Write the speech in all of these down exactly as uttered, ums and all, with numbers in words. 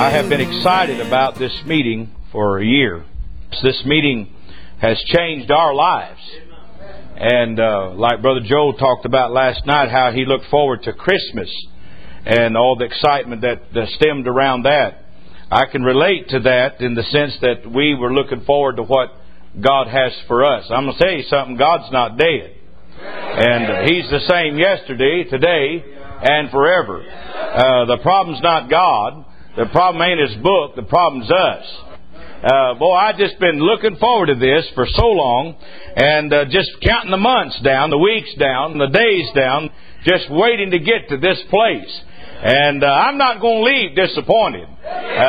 I have been excited about this meeting for a year. This meeting has changed our lives. And uh, like Brother Joel talked about last night, how he looked forward to Christmas and all the excitement that, that stemmed around that. I can relate to that in the sense that we were looking forward to what God has for us. I'm going to tell you something, God's not dead. And uh, He's the same yesterday, today, and forever. Uh, the problem's not God. The problem ain't His book. The problem's us. Uh, boy, I've just been looking forward to this for so long, and uh, just counting the months down, the weeks down, the days down, just waiting to get to this place. And uh, I'm not going to leave disappointed. Uh,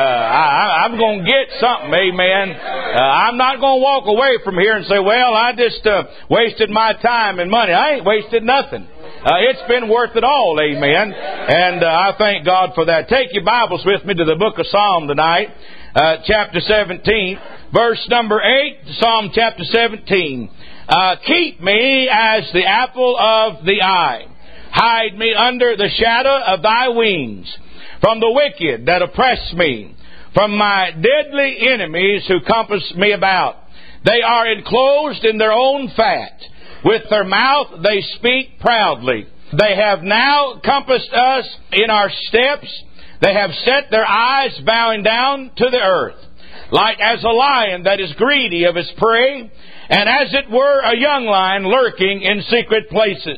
I, I'm going to get something, amen. Uh, I'm not going to walk away from here and say, well, I just uh, wasted my time and money. I ain't wasted nothing. Uh, it's been worth it all, amen. And uh, I thank God for that. Take your Bibles with me to the book of Psalm tonight, uh, chapter seventeen, verse number eight, Psalm chapter seventeen. Uh, keep me as the apple of the eye. Hide me under the shadow of thy wings, from the wicked that oppress me, from my deadly enemies who compass me about. They are enclosed in their own fat. With their mouth they speak proudly. They have now compassed us in our steps. They have set their eyes bowing down to the earth, like as a lion that is greedy of his prey, and as it were a young lion lurking in secret places.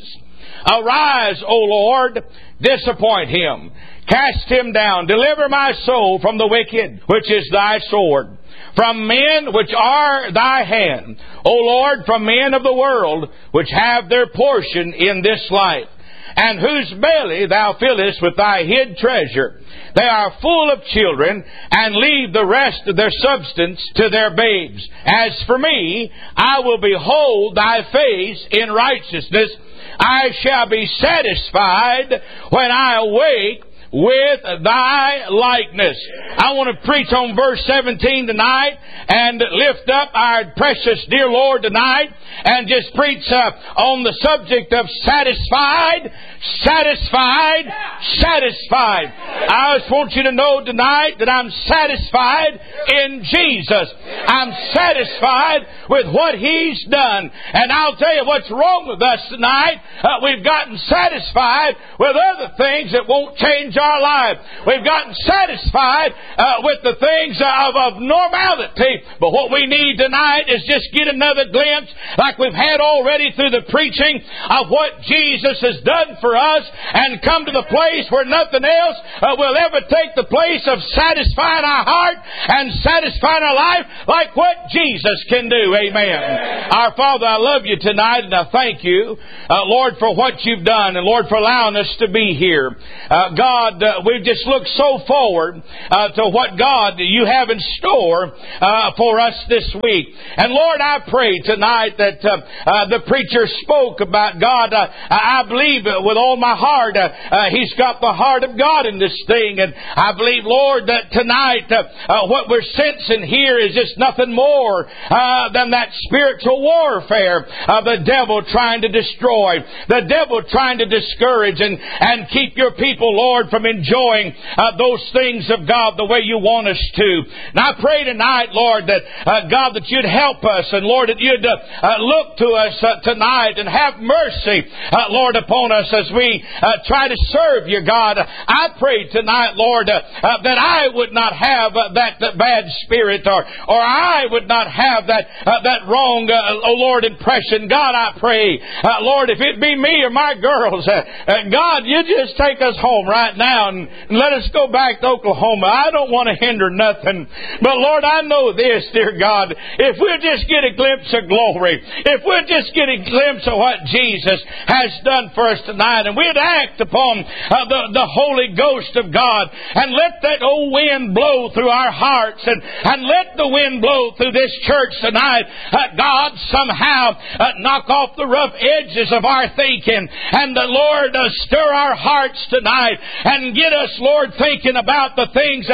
Arise, O Lord, disappoint him. Cast him down. Deliver my soul from the wicked, which is thy sword. From men which are thy hand. O Lord, from men of the world, which have their portion in this life, and whose belly thou fillest with thy hid treasure. They are full of children, and leave the rest of their substance to their babes. As for me, I will behold thy face in righteousness. I shall be satisfied when I awake with thy likeness. I want to preach on verse seventeen tonight and lift up our precious dear Lord tonight and just preach uh, on the subject of satisfied, satisfied, satisfied. I just want you to know tonight that I'm satisfied in Jesus. I'm satisfied with what He's done. And I'll tell you what's wrong with us tonight. Uh, we've gotten satisfied with other things that won't change our life. We've gotten satisfied uh, with the things of, of normality. But what we need tonight is just get another glimpse, like we've had already through the preaching, of what Jesus has done for us, and come to the place where nothing else uh, will ever take the place of satisfying our heart and satisfying our life like what Jesus can do. Amen. Our Father, I love you tonight, and I thank you, uh, Lord, for what you've done, and Lord, for allowing us to be here. Uh, God, Uh, we've just looked so forward uh, to what, God, you have in store uh, for us this week. And Lord, I pray tonight that uh, uh, the preacher spoke about God. Uh, I believe with all my heart uh, uh, he's got the heart of God in this thing. And I believe, Lord, that tonight uh, uh, what we're sensing here is just nothing more uh, than that spiritual warfare of the devil trying to destroy, the devil trying to discourage and, and keep your people, Lord, from enjoying uh, those things of God the way you want us to. And I pray tonight, Lord, that uh, God, that you'd help us, and Lord, that you'd uh, uh, look to us uh, tonight and have mercy, uh, Lord, upon us as we uh, try to serve you, God. I pray tonight, Lord, uh, uh, that I would not have uh, that, that bad spirit, or or I would not have that uh, that wrong, uh, oh Lord, impression. God, I pray, uh, Lord, if it be me or my girls, uh, uh, God, you just take us home right now and let us go back to Oklahoma. I don't want to hinder nothing. But Lord, I know this, dear God. If we'll just get a glimpse of glory, if we'll just get a glimpse of what Jesus has done for us tonight, and we'd act upon uh, the, the Holy Ghost of God, and let that old wind blow through our hearts, and, and let the wind blow through this church tonight. Uh, God, somehow uh, knock off the rough edges of our thinking, and the Lord uh, stir our hearts tonight, and get us, Lord, thinking about the things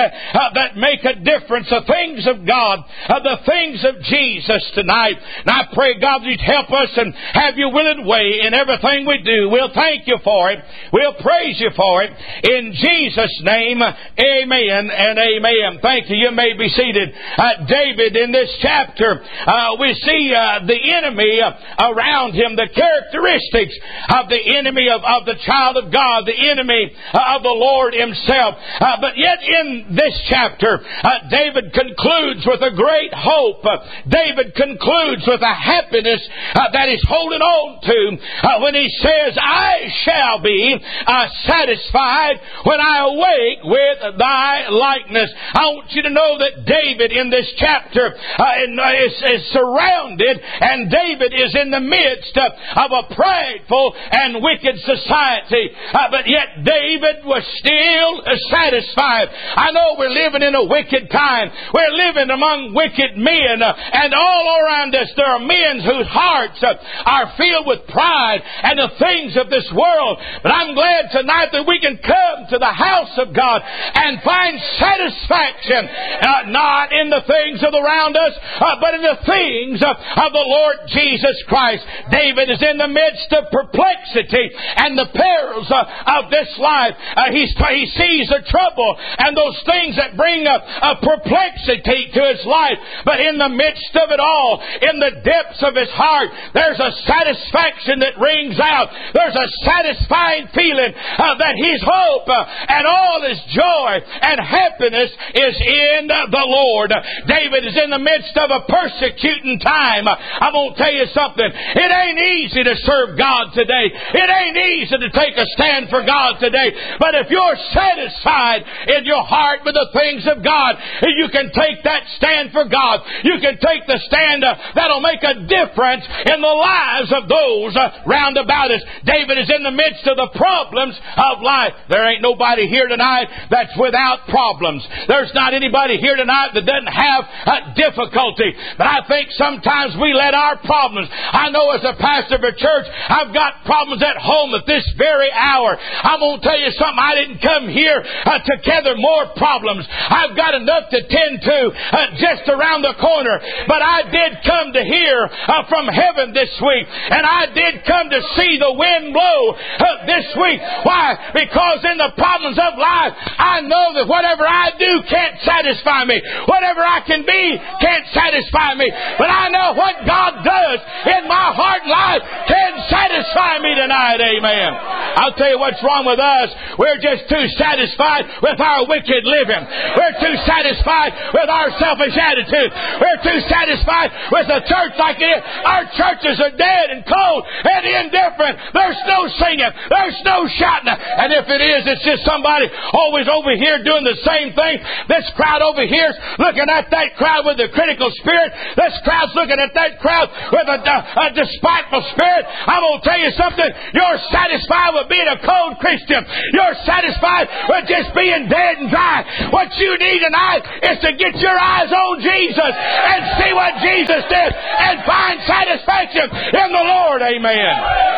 uh, that make a difference, the things of God, uh, the things of Jesus tonight. And I pray, God, that You'd help us and have Your will and way in everything we do. We'll thank You for it. We'll praise You for it. In Jesus' name, amen and amen. Thank you. You may be seated. Uh, David, in this chapter, uh, we see uh, the enemy uh, around him, the characteristics of the enemy of, of the child of God, the enemy uh, of the Lord Himself. Uh, but yet in this chapter, uh, David concludes with a great hope. Uh, David concludes with a happiness uh, that he's holding on to uh, when he says, I shall be uh, satisfied when I awake with Thy likeness. I want you to know that David in this chapter uh, is, is surrounded, and David is in the midst uh, of a prideful and wicked society. Uh, but yet David was still satisfied. I know we're living in a wicked time. We're living among wicked men, uh, and all around us there are men whose hearts uh, are filled with pride and the things of this world. But I'm glad tonight that we can come to the house of God and find satisfaction, uh, not in the things of around us, uh, but in the things uh, of the Lord Jesus Christ. David is in the midst of perplexity and the perils uh, of this life. Uh, he's, he sees the trouble and those things that bring a, a perplexity to his life. But in the midst of it all, in the depths of his heart, there's a satisfaction that rings out. There's a satisfying feeling uh, that his hope uh, and all his joy and happiness is in uh, the Lord. David is in the midst of a persecuting time. I'm going to tell you something. It ain't easy to serve God today. It ain't easy to take a stand for God today. But if you're satisfied in your heart with the things of God, you can take that stand for God. You can take the stand uh, that'll make a difference in the lives of those uh, round about us. David is in the midst of the problems of life. There ain't nobody here tonight that's without problems. There's not anybody here tonight that doesn't have uh, difficulty. But I think sometimes we let our problems. I know as a pastor of a church, I've got problems at home at this very hour. I'm going to tell you something. I didn't come here uh, to gather more problems. I've got enough to tend to uh, just around the corner. But I did come to hear uh, from heaven this week. And I did come to see the wind blow uh, this week. Why? Because in the problems of life, I know that whatever I do can't satisfy me. Whatever I can be can't satisfy me. But I know what God does in my heart and life can satisfy me tonight. Amen. I'll tell you what's wrong with us. We're just too satisfied with our wicked living. We're too satisfied with our selfish attitude. We're too satisfied with the church like it is. Our churches are dead and cold and indifferent. There's no singing. There's no shouting. And if it is, it's just somebody always over here doing the same thing. This crowd over here is looking at that crowd with a critical spirit. This crowd's looking at that crowd with a, a, a despiteful spirit. I'm going to tell you something. You're satisfied with being a cold Christian. You're satisfied with just being dead and dry. What you need tonight is to get your eyes on Jesus and see what Jesus did and find satisfaction in the Lord. Amen.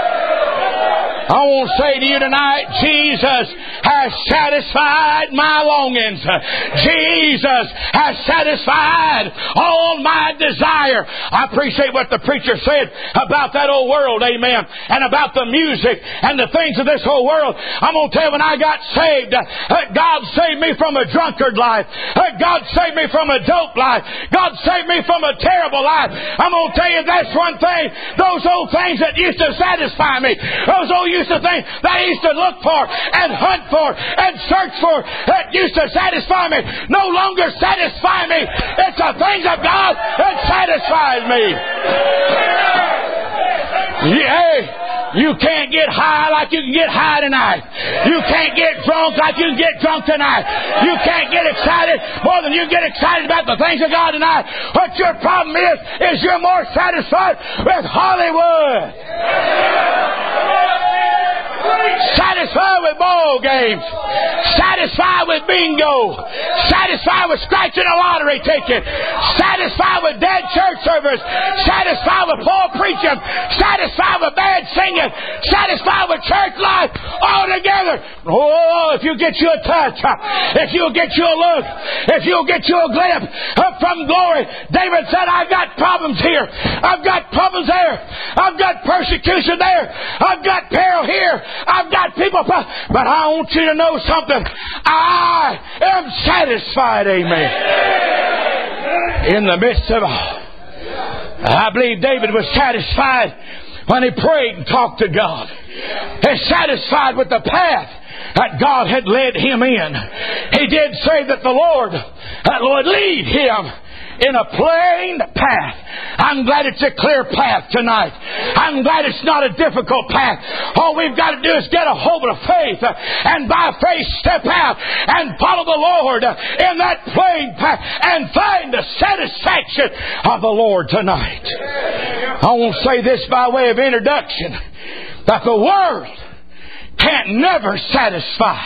I want to say to you tonight, Jesus has satisfied my longings. Jesus has satisfied all my desire. I appreciate what the preacher said about that old world, amen, and about the music and the things of this whole world. I'm going to tell you, when I got saved, God saved me from a drunkard life. God saved me from a dope life. God saved me from a terrible life. I'm going to tell you, that's one thing. Those old things that used to satisfy me, those old used to things that I used to look for and hunt for and search for, that used to satisfy me, no longer satisfy me. It's the things of God that satisfies me. Yeah. You can't get high like you can get high tonight. You can't get drunk like you can get drunk tonight. You can't get excited more than you get excited about the things of God tonight. What your problem is, is you're more satisfied with Hollywood. Satisfied with ball games. Satisfied with bingo. Satisfied with scratching a lottery ticket. Satisfied with dead church service. Satisfied with poor preaching. Satisfied with bad singing. Satisfied with church life altogether. Oh, if you get you a touch, if you'll get you a look, if you'll get you a glimpse from glory. David said, I've got problems here. I've got problems there. I've got persecution there. I've got peril here. I've got people. But I want you to know something. I am satisfied. Amen. In the midst of all. I believe David was satisfied when he prayed and talked to God. He's satisfied with the path that God had led him in. He did say that the Lord would lead him in a plain path. I'm glad it's a clear path tonight. I'm glad it's not a difficult path. All we've got to do is get a hold of faith and by faith step out and follow the Lord in that plain path and find the satisfaction of the Lord tonight. I want to say this by way of introduction, that the world can't never satisfy.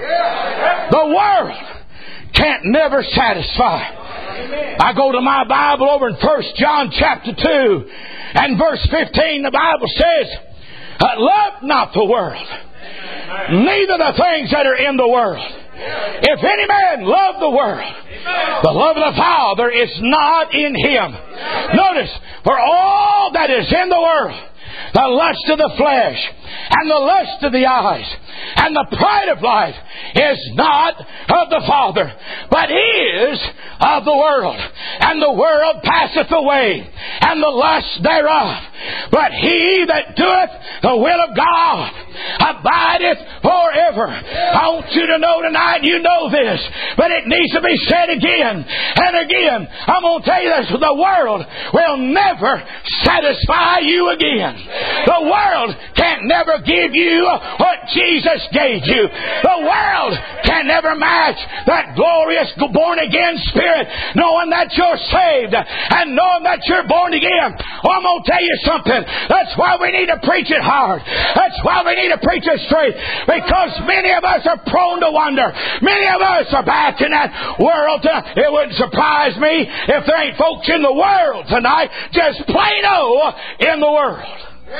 The world can't never satisfy. I go to my Bible over in First John chapter two and verse fifteen. The Bible says, love not the world, neither the things that are in the world. If any man love the world, the love of the Father is not in him. Notice, for all that is in the world, the lust of the flesh, and the lust of the eyes, and the pride of life is not of the Father, but is of the world. And the world passeth away, and the lust thereof. But he that doeth the will of God abideth forever. I want you to know tonight, you know this, but it needs to be said again and again. I'm going to tell you this, the world will never satisfy you again. The world can never give you what Jesus gave you. The world can never match that glorious born-again spirit, knowing that you're saved and knowing that you're born again. Oh, I'm going to tell you something. That's why we need to preach it hard. That's why we need to preach it straight, because many of us are prone to wander. Many of us are back in that world. It wouldn't surprise me if there ain't folks in the world tonight, just plain old in the world.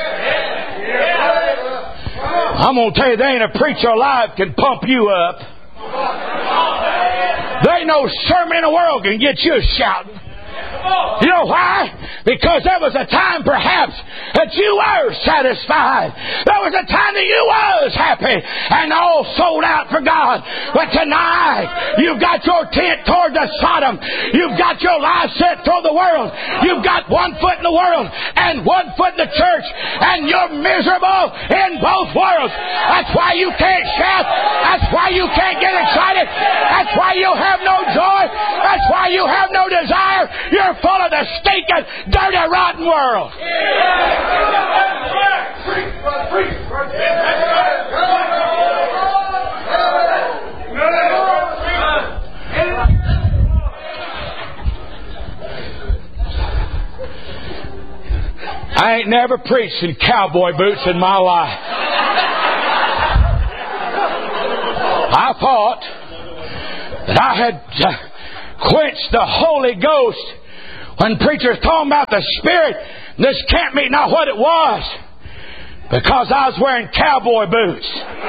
I'm going to tell you, there ain't a preacher alive can pump you up. There ain't no sermon in the world can get you shouting. You know why? Because there was a time perhaps that you were satisfied. There was a time that you was happy and all sold out for God. But tonight, you've got your tent toward the Sodom. You've got your life set toward the world. You've got one foot in the world and one foot in the church. And you're miserable in both worlds. That's why you can't shout. That's why you can't get excited. That's why you have no joy. That's why you have no desire. You're full of the stinking, dirty, rotten world. I ain't never preached in cowboy boots in my life. I thought that I had quenched the Holy Ghost when preachers talking about the Spirit. This camp meeting, not what it was, because I was wearing cowboy boots.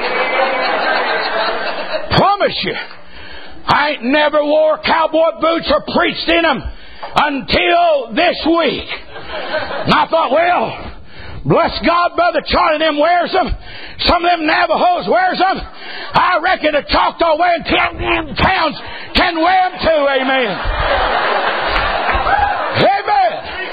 Promise you, I ain't never wore cowboy boots or preached in them until this week. And I thought, well, bless God, Brother Charlie them wears them. Some of them Navajos wears them. I reckon the Choctaw way in ten towns can wear them too. Amen. Amen.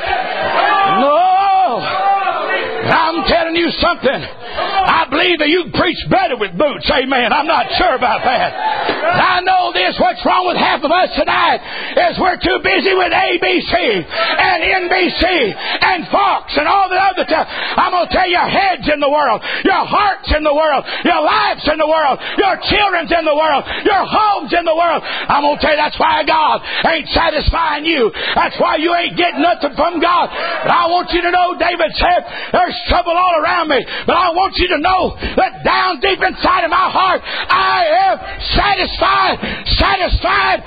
No. I'm telling you something. I believe that you can preach better with boots. Amen. I'm not sure about that. I know this. What's wrong with half of us tonight is we're too busy with A B C and N B C and Fox and all the other stuff. I'm going to tell you, your head's in the world. Your heart's in the world. Your life's in the world. Your children's in the world. Your home's in the world. I'm going to tell you, that's why God ain't satisfying you. That's why you ain't getting nothing from God. But I want you to know, David said, there's trouble all around me. But I want you to know know that down deep inside of my heart, I am satisfied, satisfied,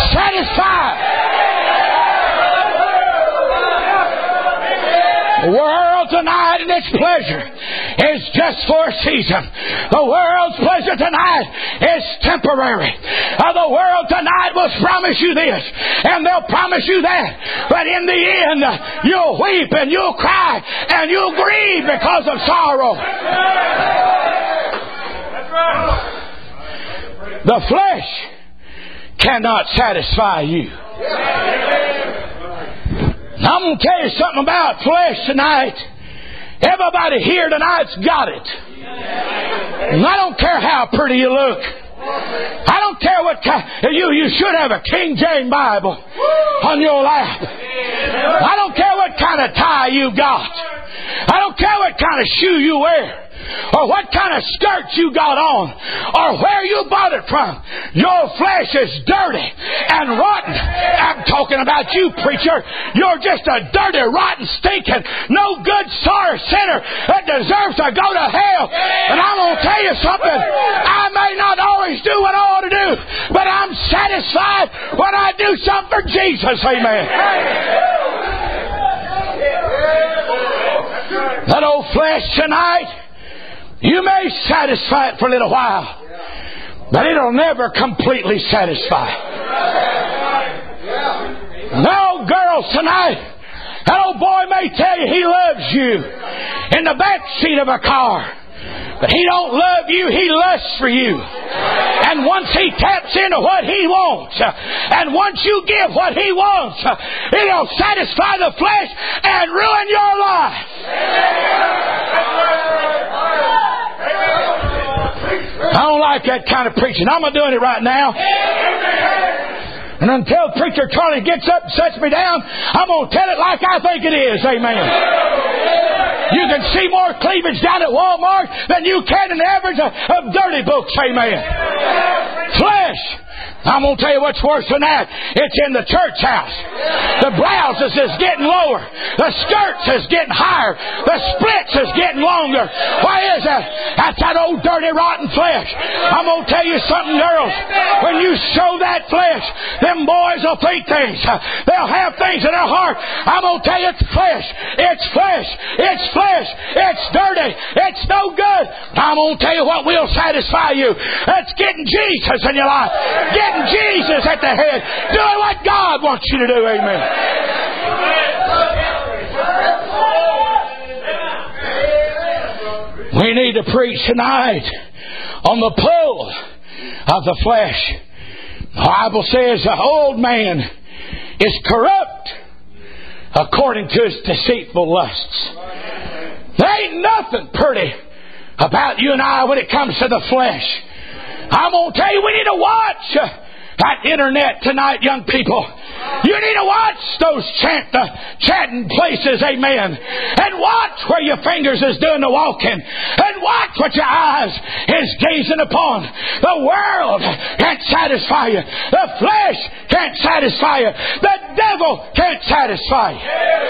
satisfied. The world tonight and its pleasure is just for a season. The world's pleasure tonight is temporary. Uh, the world tonight will promise you this and they'll promise you that. But in the end, uh, you'll weep and you'll cry and you'll grieve because of sorrow. The flesh cannot satisfy you. I'm going to tell you something about flesh tonight. Everybody here tonight's got it. And I don't care how pretty you look. I don't care what kind. You, you should have a King James Bible on your lap. I don't care what kind of tie you got. I don't care what kind of shoe you wear. Or what kind of skirt you got on, or where you bought it from. Your flesh is dirty and rotten. I'm talking about you, preacher. You're just a dirty, rotten, stinking, no good, sorry sinner that deserves to go to hell. And I'm going to tell you something. I may not always do what I ought to do, but I'm satisfied when I do something for Jesus. Amen. That old flesh tonight, you may satisfy it for a little while, but it'll never completely satisfy. No, girls tonight, that old boy may tell you he loves you in the back seat of a car, but he don't love you, he lusts for you. And once he taps into what he wants, and once you give what he wants, it'll satisfy the flesh and ruin your life. I don't like that kind of preaching. I'm not doing it right now. And until Preacher Charlie gets up and sets me down, I'm going to tell it like I think it is. Amen. You can see more cleavage down at Walmart than you can in the average of, of dirty books. Amen. Flesh. I'm going to tell you what's worse than that. It's in the church house. The blouses is getting lower. The skirts is getting higher. The splits is getting longer. Why is that? That's that old dirty rotten flesh. I'm going to tell you something, girls. When you show that flesh, them boys will think things. They'll have things in their heart. I'm going to tell you it's flesh. It's flesh. It's flesh. It's dirty. It's no good. I'm going to tell you what will satisfy you. That's getting Jesus in your life. Getting Jesus at the head, doing what God wants you to do. Amen. We need to preach tonight on the pull of the flesh. The Bible says the old man is corrupt according to his deceitful lusts. There ain't nothing pretty about you and I when it comes to the flesh. I'm going to tell you, we need to watch that internet tonight, young people. You need to watch those chant, uh, chatting places, amen. And watch where your fingers is doing the walking. And watch what your eyes is gazing upon. The world can't satisfy you. The flesh can't satisfy you. The devil can't satisfy you.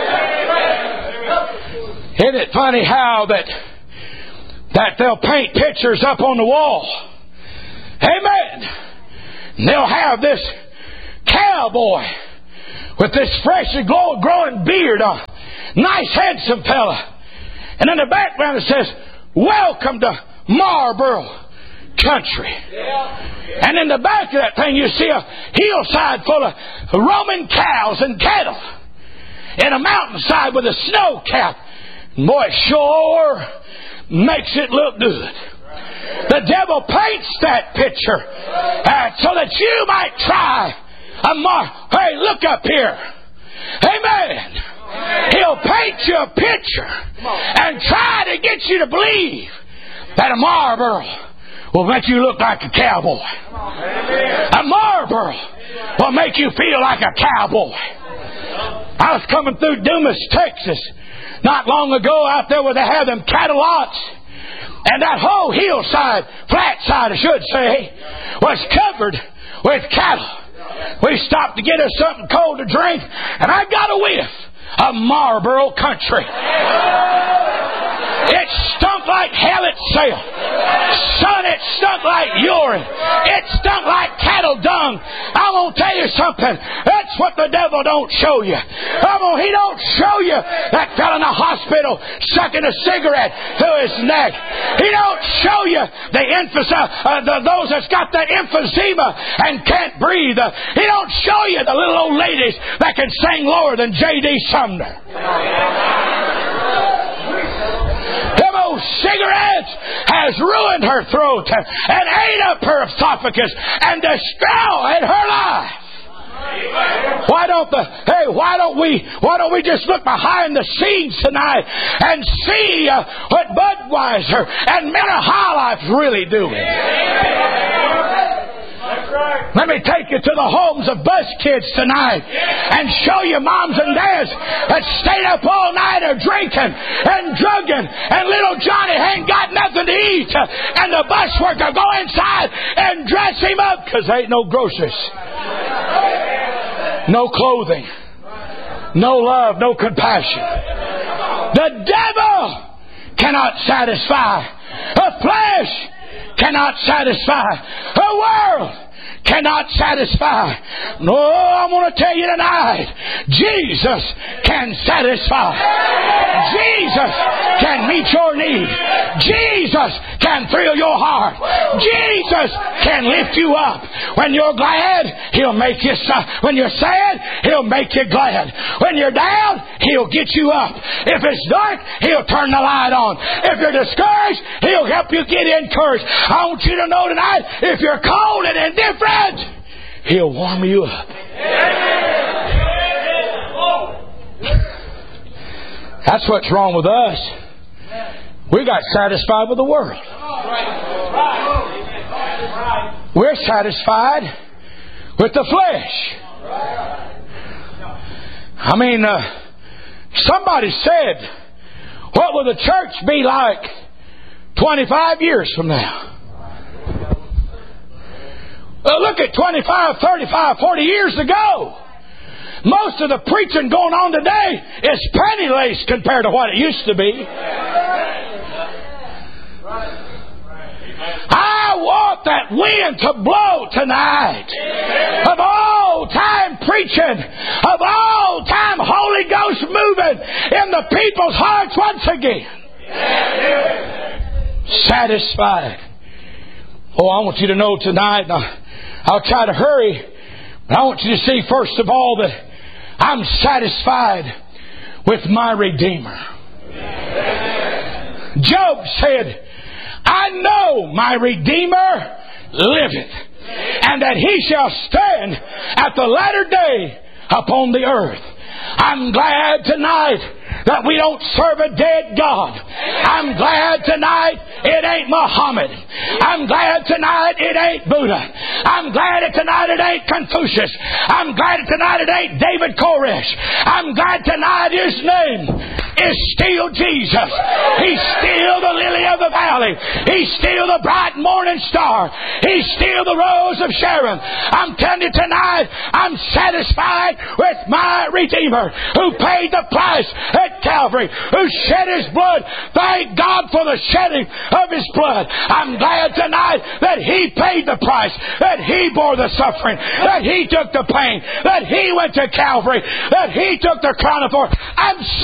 Isn't it funny how that, that they'll paint pictures up on the wall? Amen. And they'll have this cowboy with this freshly growing beard, a nice handsome fella. And in the background it says, "Welcome to Marlboro Country." Yeah. And in the back of that thing you see a hillside full of Roman cows and cattle. And a mountainside with a snow cap. Boy, it sure makes it look good. The devil paints that picture uh, so that you might try a mar. Hey, look up here. Amen. He'll paint you a picture and try to get you to believe that a Marlboro will make you look like a cowboy. A Marlboro will make you feel like a cowboy. I was coming through Dumas, Texas, not long ago, out there where they have them cattle lots. And that whole hillside, flat side I should say, was covered with cattle. We stopped to get us something cold to drink, and I got a whiff of Marlboro Country. It stunk stunk like hell itself. Son, it stunk like urine. It stunk like cattle dung. I'm going to tell you something. That's what the devil don't show you. Come on, he don't show you that fella in the hospital sucking a cigarette through his neck. He don't show you the, emphasis, uh, the those that's got the emphysema and can't breathe. Uh, he don't show you the little old ladies that can sing lower than J D Sumner. Them old cigarettes has ruined her throat and ate up her esophagus and destroyed her life. Why don't the hey? Why don't we? Why don't we just look behind the scenes tonight and see uh, what Budweiser and Miller High Life's really doing? Let me take you to the homes of bus kids tonight and show you moms and dads that stayed up all night or drinking and drugging, and little Johnny ain't got nothing to eat, and the bus worker go inside and dress him up because there ain't no groceries, no clothing, no love, no compassion. The devil cannot satisfy. The flesh cannot satisfy. The world cannot satisfy. No, I want to tell you tonight, Jesus can satisfy. Jesus can meet your need. Jesus can thrill your heart. Jesus can lift you up. When you're glad, He'll make you sad. When you're sad, He'll make you glad. When you're down, He'll get you up. If it's dark, He'll turn the light on. If you're discouraged, He'll help you get encouraged. I want you to know tonight, if you're cold and indifferent, He'll warm you up. That's what's wrong with us. We got satisfied with the world. We're satisfied with the flesh. I mean, uh, somebody said, what will the church be like twenty-five years from now? Well, look at twenty-five, thirty-five, forty years ago. Most of the preaching going on today is penny lace compared to what it used to be. I want that wind to blow tonight of all time preaching, of all time Holy Ghost moving in the people's hearts once again. Satisfied. Oh, I want you to know tonight, I'll try to hurry, but I want you to see first of all that I'm satisfied with my Redeemer. Job said, I know my Redeemer liveth, and that He shall stand at the latter day upon the earth. I'm glad tonight that we don't serve a dead God. I'm glad tonight it ain't Muhammad. I'm glad tonight it ain't Buddha. I'm glad that tonight it ain't Confucius. I'm glad that tonight it ain't David Koresh. I'm glad tonight His name is still Jesus. He's still the lily of the valley. He's still the bright morning star. He's still the rose of Sharon. I'm telling you tonight, I'm satisfied with my Redeemer who paid the price at Calvary, who shed His blood. Thank God for the shedding of His blood. I'm glad tonight that He paid the price, that He bore the suffering, that He took the pain, that He went to Calvary, that He took the crown of thorns. I'm